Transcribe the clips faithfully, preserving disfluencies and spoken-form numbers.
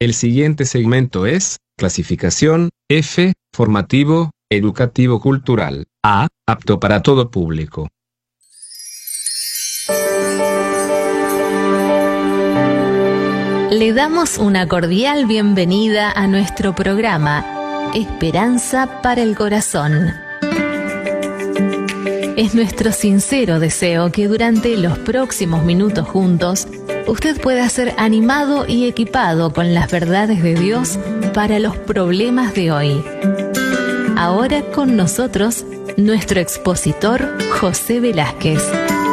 El siguiente segmento es clasificación F, formativo, educativo cultural. A, apto para todo público. Le damos una cordial bienvenida a nuestro programa Esperanza para el Corazón. Es nuestro sincero deseo que durante los próximos minutos juntos usted pueda ser animado y equipado con las verdades de Dios para los problemas de hoy. Ahora con nosotros, nuestro expositor José Velázquez.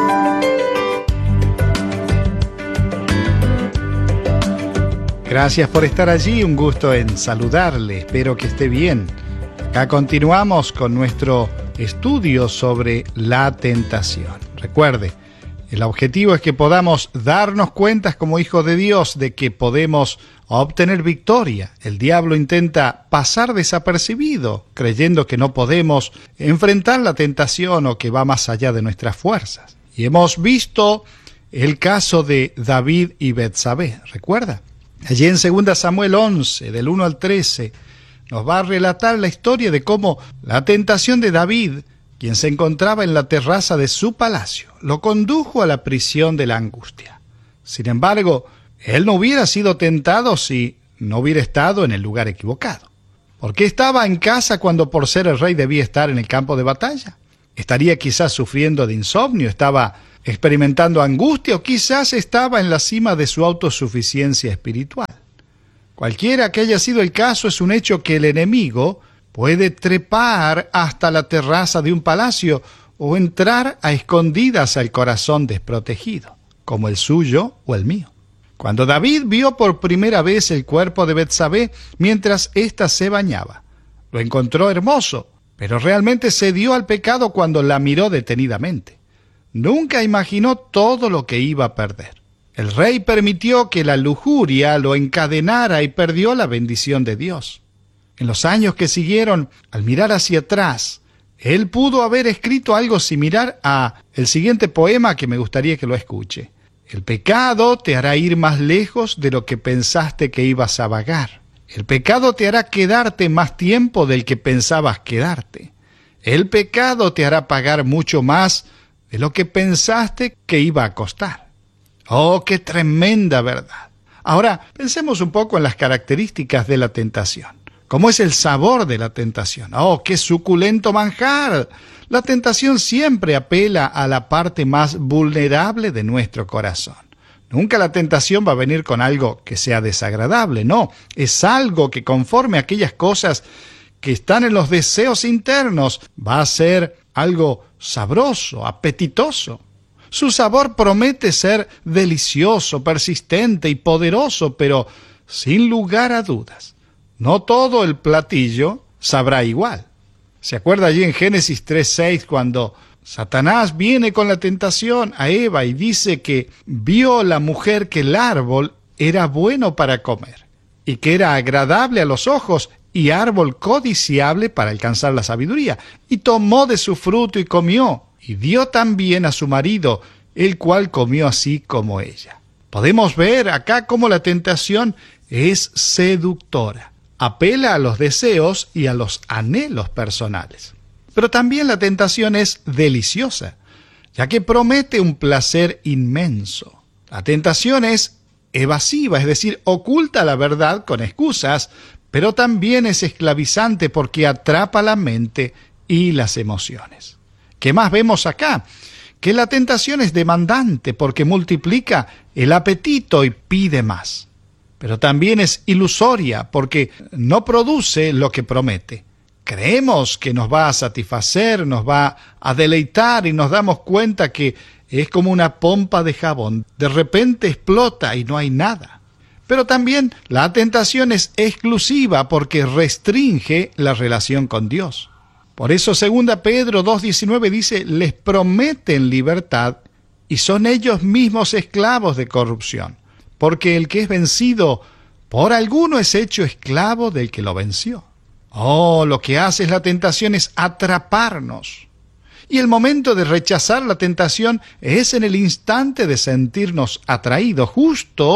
Gracias por estar allí, un gusto en saludarle, espero que esté bien. Acá continuamos con nuestro estudio sobre la tentación. Recuerde, el objetivo es que podamos darnos cuenta como hijos de Dios de que podemos obtener victoria. El diablo intenta pasar desapercibido, creyendo que no podemos enfrentar la tentación o que va más allá de nuestras fuerzas. Y hemos visto el caso de David y Betsabé, ¿recuerda? Allí en segunda Samuel once, del uno al trece, nos va a relatar la historia de cómo la tentación de David, quien se encontraba en la terraza de su palacio, lo condujo a la prisión de la angustia. Sin embargo, él no hubiera sido tentado si no hubiera estado en el lugar equivocado. ¿Por qué estaba en casa cuando por ser el rey debía estar en el campo de batalla? ¿Estaría quizás sufriendo de insomnio? ¿Estaba experimentando angustia? ¿O quizás estaba en la cima de su autosuficiencia espiritual? Cualquiera que haya sido el caso, es un hecho que el enemigo puede trepar hasta la terraza de un palacio o entrar a escondidas al corazón desprotegido, como el suyo o el mío. Cuando David vio por primera vez el cuerpo de Betsabé mientras ésta se bañaba, lo encontró hermoso, pero realmente cedió al pecado cuando la miró detenidamente. Nunca imaginó todo lo que iba a perder. El rey permitió que la lujuria lo encadenara y perdió la bendición de Dios. En los años que siguieron, al mirar hacia atrás, él pudo haber escrito algo similar a el siguiente poema que me gustaría que lo escuche. El pecado te hará ir más lejos de lo que pensaste que ibas a vagar. El pecado te hará quedarte más tiempo del que pensabas quedarte. El pecado te hará pagar mucho más de lo que pensaste que iba a costar. ¡Oh, qué tremenda verdad! Ahora, pensemos un poco en las características de la tentación. ¿Cómo es el sabor de la tentación? ¡Oh, qué suculento manjar! La tentación siempre apela a la parte más vulnerable de nuestro corazón. Nunca la tentación va a venir con algo que sea desagradable, no. Es algo que conforme a aquellas cosas que están en los deseos internos, va a ser algo sabroso, apetitoso. Su sabor promete ser delicioso, persistente y poderoso, pero sin lugar a dudas, no todo el platillo sabrá igual. ¿Se acuerda allí en Génesis tres seis cuando Satanás viene con la tentación a Eva y dice que vio la mujer que el árbol era bueno para comer y que era agradable a los ojos y árbol codiciable para alcanzar la sabiduría? Y tomó de su fruto y comió, y dio también a su marido, el cual comió así como ella. Podemos ver acá cómo la tentación es seductora. Apela a los deseos y a los anhelos personales. Pero también la tentación es deliciosa, ya que promete un placer inmenso. La tentación es evasiva, es decir, oculta la verdad con excusas, pero también es esclavizante porque atrapa la mente y las emociones. ¿Qué más vemos acá? Que la tentación es demandante porque multiplica el apetito y pide más. Pero también es ilusoria porque no produce lo que promete. Creemos que nos va a satisfacer, nos va a deleitar y nos damos cuenta que es como una pompa de jabón. De repente explota y no hay nada. Pero también la tentación es exclusiva porque restringe la relación con Dios. Por eso segunda Pedro dos diecinueve dice, les prometen libertad y son ellos mismos esclavos de corrupción. Porque el que es vencido por alguno es hecho esclavo del que lo venció. Oh, lo que hace la tentación es atraparnos. Y el momento de rechazar la tentación es en el instante de sentirnos atraídos, justo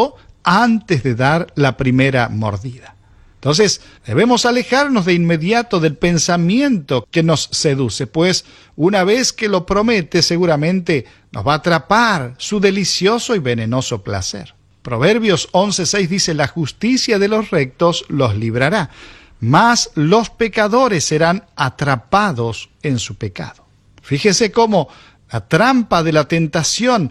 antes de dar la primera mordida. Entonces, debemos alejarnos de inmediato del pensamiento que nos seduce, pues una vez que lo promete, seguramente nos va a atrapar su delicioso y venenoso placer. Proverbios once seis dice: la justicia de los rectos los librará, mas los pecadores serán atrapados en su pecado. Fíjese cómo la trampa de la tentación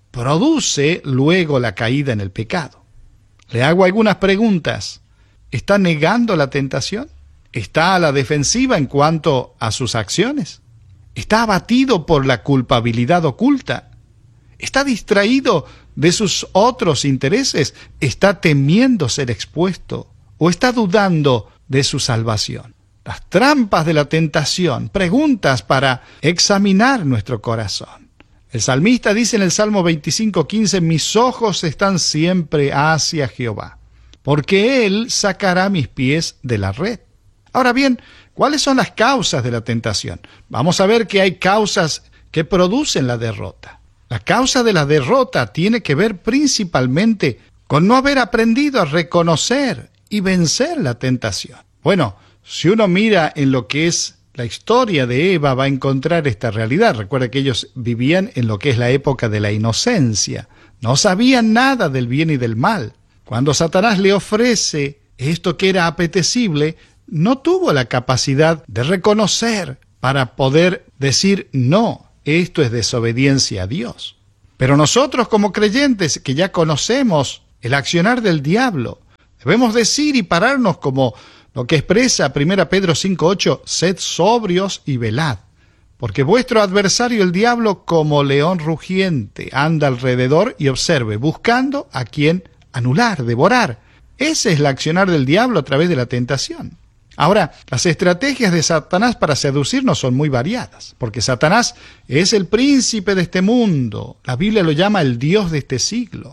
produce luego la caída en el pecado. Le hago algunas preguntas. ¿Está negando la tentación? ¿Está a la defensiva en cuanto a sus acciones? ¿Está abatido por la culpabilidad oculta? ¿Está distraído de sus otros intereses? ¿Está temiendo ser expuesto? ¿O está dudando de su salvación? Las trampas de la tentación, preguntas para examinar nuestro corazón. El salmista dice en el Salmo veinticinco quince: mis ojos están siempre hacia Jehová, porque Él sacará mis pies de la red. Ahora bien, ¿cuáles son las causas de la tentación? Vamos a ver que hay causas que producen la derrota. La causa de la derrota tiene que ver principalmente con no haber aprendido a reconocer y vencer la tentación. Bueno, si uno mira en lo que es la historia de Eva, va a encontrar esta realidad. Recuerda que ellos vivían en lo que es la época de la inocencia. No sabían nada del bien y del mal. Cuando Satanás le ofrece esto que era apetecible, no tuvo la capacidad de reconocer para poder decir: no, esto es desobediencia a Dios. Pero nosotros, como creyentes que ya conocemos el accionar del diablo, debemos decir y pararnos como lo que expresa primera Pedro cinco ocho: sed sobrios y velad, porque vuestro adversario el diablo, como león rugiente, anda alrededor y observe, buscando a quien anular, devorar. Ese es el accionar del diablo a través de la tentación. Ahora, las estrategias de Satanás para seducirnos son muy variadas, porque Satanás es el príncipe de este mundo. La Biblia lo llama el Dios de este siglo.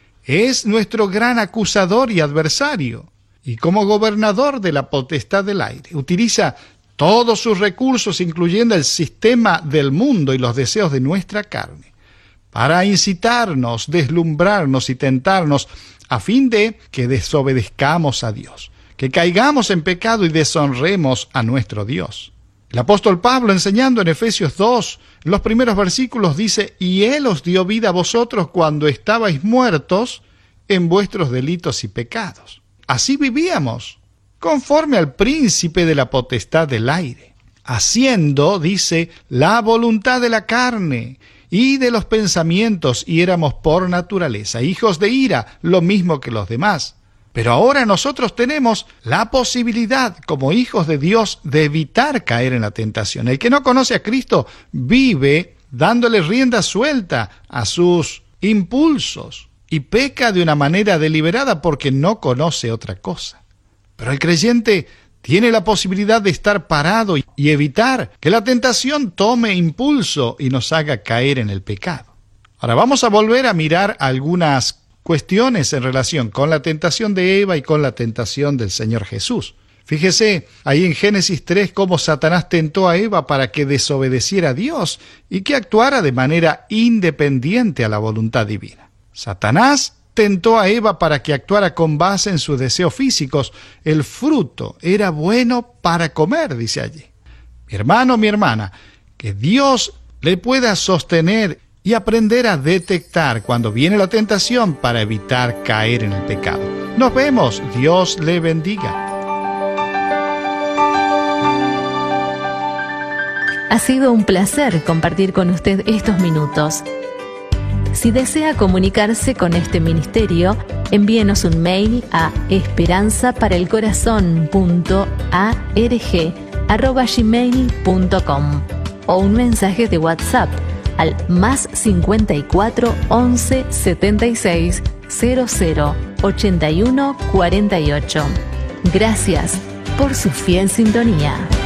Es nuestro gran acusador y adversario, y como gobernador de la potestad del aire, utiliza todos sus recursos, incluyendo el sistema del mundo y los deseos de nuestra carne, para incitarnos, deslumbrarnos y tentarnos a fin de que desobedezcamos a Dios, que caigamos en pecado y deshonremos a nuestro Dios. El apóstol Pablo, enseñando en Efesios dos, en los primeros versículos, dice: y Él os dio vida a vosotros cuando estabais muertos en vuestros delitos y pecados. Así vivíamos, conforme al príncipe de la potestad del aire, haciendo, dice, la voluntad de la carne y de los pensamientos, y éramos por naturaleza hijos de ira, lo mismo que los demás. Pero ahora nosotros tenemos la posibilidad, como hijos de Dios, de evitar caer en la tentación. El que no conoce a Cristo vive dándole rienda suelta a sus impulsos y peca de una manera deliberada porque no conoce otra cosa. Pero el creyente tiene la posibilidad de estar parado y evitar que la tentación tome impulso y nos haga caer en el pecado. Ahora vamos a volver a mirar algunas cuestiones en relación con la tentación de Eva y con la tentación del Señor Jesús. Fíjese ahí en Génesis tres cómo Satanás tentó a Eva para que desobedeciera a Dios y que actuara de manera independiente a la voluntad divina. Satanás tentó a Eva para que actuara con base en sus deseos físicos. El fruto era bueno para comer, dice allí. Mi hermano, mi hermana, que Dios le pueda sostener y aprender a detectar cuando viene la tentación para evitar caer en el pecado. Nos vemos. Dios le bendiga. Ha sido un placer compartir con usted estos minutos. Si desea comunicarse con este ministerio, envíenos un mail a esperanza para el corazón punto org arroba gmail punto com o un mensaje de WhatsApp al más cincuenta y cuatro once setenta y seis cero cero ochenta y uno cuarenta y ocho. Gracias por su fiel sintonía.